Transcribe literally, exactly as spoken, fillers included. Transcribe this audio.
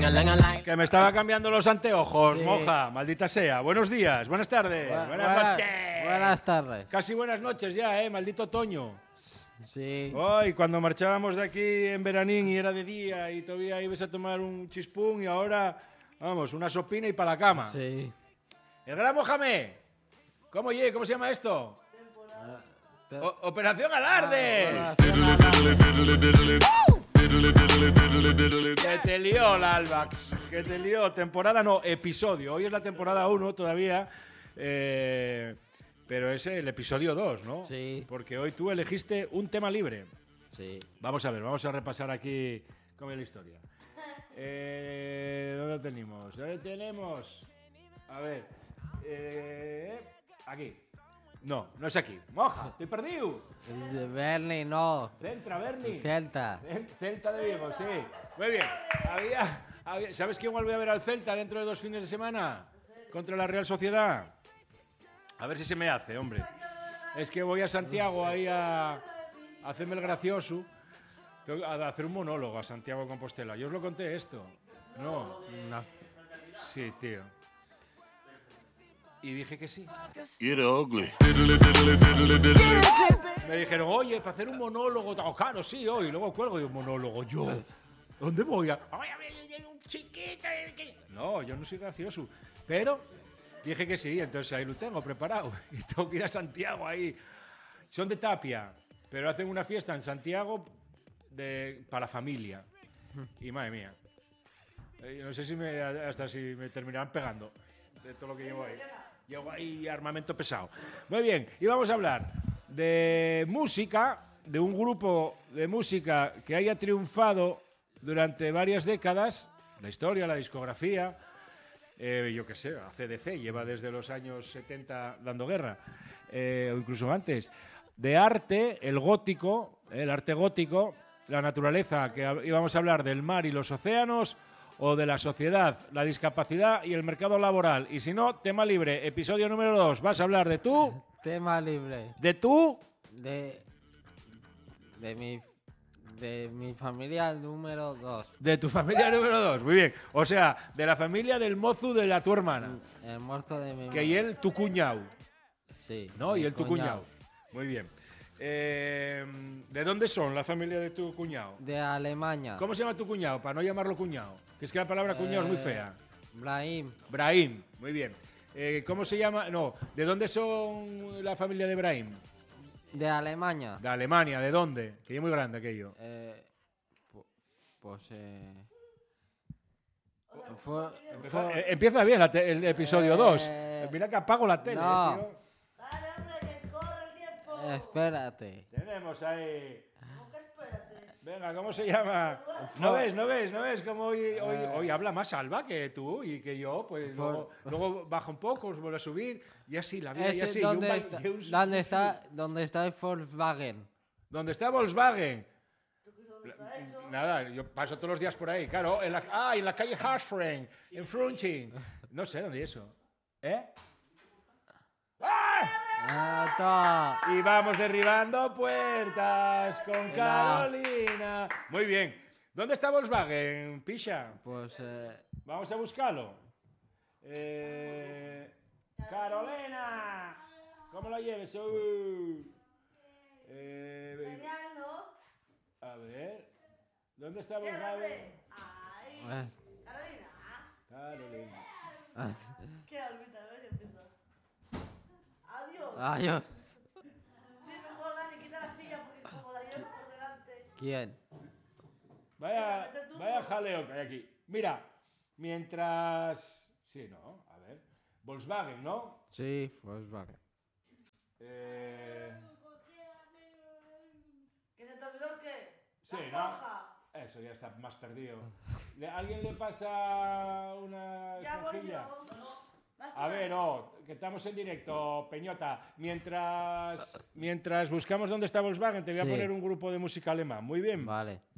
Que me estaba cambiando los anteojos, Sí. moja, maldita sea. Buenos días, buenas tardes, Bu- buenas, buenas- noches. Buenas tardes. Casi buenas noches ya, eh, maldito otoño. Sí. Ay, cuando marchábamos de aquí en veranín y era de día y todavía ibas a tomar un chispún y ahora, vamos, una sopina y para la cama. Sí. El gran Mohamed. ¿Cómo, oye, ¿Cómo se llama esto? Te- O- Operación Alarde. Ah, Que te lió la Albax. Que te lió. Temporada no, episodio. Hoy es la temporada uno todavía. eh, pero es el episodio dos, ¿no? Sí. Porque hoy tú elegiste un tema libre. Sí. Vamos a ver, vamos a repasar aquí cómo es la historia. Eh, ¿Dónde lo tenemos? ¿Dónde tenemos? A ver. eh, aquí. No, no es aquí. Moja, estoy perdido. El de Bernie, no. Centra, Bernie. Celta. Cel- Celta de Vigo, sí. Muy bien. Había, había- ¿Sabes quién vuelve a ver al Celta dentro de dos fines de semana? Contra la Real Sociedad. A ver si se me hace, hombre. Es que voy a Santiago ahí a, a hacerme el gracioso. Tengo- A hacer un monólogo a Santiago de Compostela. Yo os lo conté esto. No. No. Sí, tío. Y dije que sí. Get ugly. Me dijeron, oye, para hacer un monólogo, oh, claro, sí, hoy. Luego cuelgo y un monólogo. Yo, ¿dónde voy? A... Ay, a ver, un chiquito. que-". No, yo no soy gracioso. Pero dije que sí, entonces ahí lo tengo preparado. Y tengo que ir a Santiago ahí. Son de Tapia, pero hacen una fiesta en Santiago de, para la familia. Y madre mía. Eh, no sé si me, hasta si me terminarán pegando de todo lo que llevo ahí. Llevo ahí armamento pesado. Muy bien, y vamos a hablar de música, de un grupo de música que haya triunfado durante varias décadas, la historia, la discografía, eh, yo qué sé, A C D C lleva desde los años setenta dando guerra, eh, o incluso antes, de arte, el gótico, el arte gótico, la naturaleza, que hab- íbamos a hablar del mar y los océanos, o de la sociedad, la discapacidad y el mercado laboral. Y si no, tema libre, episodio número dos. Vas a hablar de tú, Tema libre. de tú, De. De mi. De mi familia número dos. de tu familia número dos. Muy bien. O sea, de la familia del mozu de la tu hermana. El muerto de mi Que y él tu cuñado, Sí. ¿no? mi Y él tu cuñado. Muy bien. Eh, ¿De dónde son la familia de tu cuñado? De Alemania. ¿Cómo se llama tu cuñado? Para no llamarlo cuñado. Que es que la palabra cuñado es muy Eh, fea. Brahim. Brahim, muy bien. Eh, ¿Cómo se llama? No, ¿de dónde son la familia de Brahim? De Alemania. De Alemania, ¿de dónde? Que es muy grande aquello. Eh, pu- pues eh. Fue, fue- Eh, empieza bien la te- el episodio Eh, dos. Mira que apago la tele, no. eh, tío. Dale, hombre, que corre el tiempo. espérate. Tenemos ahí. ¿Cómo que espérate? Venga, ¿cómo se llama? ¿No ves, no ves, no ves cómo hoy, hoy, hoy habla más Alba que tú y que yo? Pues luego, luego baja un poco, vuelve a subir y así, la vida y Ese, así. y un ¿dónde, ba- está, y un- ¿dónde, está, ¿Dónde está el Volkswagen? ¿Dónde está Volkswagen? Nada, yo paso todos los días por ahí, claro. En la, ah, en la calle Harsfren, en Frunching. No sé dónde es eso. ¿Eh? ¡Ah! Ah, to- Y vamos derribando puertas con Carolina. Muy bien. ¿Dónde está Volkswagen, Pisha? Pues eh, Vamos a buscarlo. Eh, Carolina. ¿Cómo lo lleves? Uh. Eh, Genial, ¿no? a ver. ¿Dónde está Mira, Volkswagen? hombre. Ay, pues, Carolina. Carolina. Qué olvida, a ver, empiezo. Adiós. adiós. Sí, mejor Dani, quita la silla porque como la llevo por delante. ¿Quién? Vaya, Vete tú. vaya jaleo que hay aquí. Mira, mientras... Sí, ¿no? A ver. Volkswagen, ¿no? Sí, Volkswagen. Eh, ¿Que se te olvidó qué? Sí, La ¿no? hoja. Eso ya está más perdido. ¿Le- ¿Alguien le pasa una Ya voy esponjilla? yo. Vas tú, A ver, Dani. no, que estamos en directo, Peñota. Mientras, mientras buscamos dónde está Volkswagen, te voy a Sí. poner un grupo de música alemán. Muy bien. Vale.